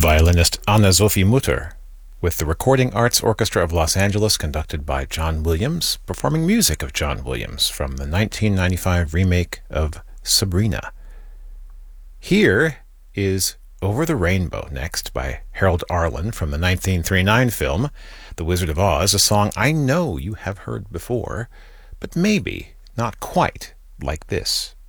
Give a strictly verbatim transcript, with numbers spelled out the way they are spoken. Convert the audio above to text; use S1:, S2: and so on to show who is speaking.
S1: violinist Anna-Sophie Mutter, with the Recording Arts Orchestra of Los Angeles conducted by John Williams, performing music of John Williams from the nineteen ninety-five remake of Sabrina. Here is Over the Rainbow next by Harold Arlen from the nineteen thirty-nine film The Wizard of Oz, a song I know you have heard before, but maybe not quite like this.